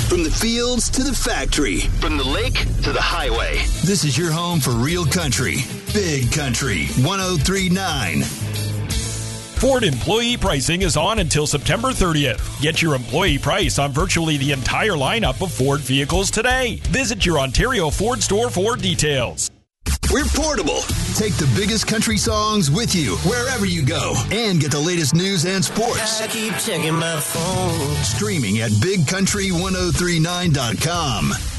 From the fields to the factory. From the lake to the highway. This is your home for real country. Big Country 103.9. Ford employee pricing is on until September 30th. Get your employee price on virtually the entire lineup of Ford vehicles today. Visit your Ontario Ford store for details. We're portable. Take the biggest country songs with you wherever you go and get the latest news and sports. I keep checking my phone. Streaming at bigcountry1039.com.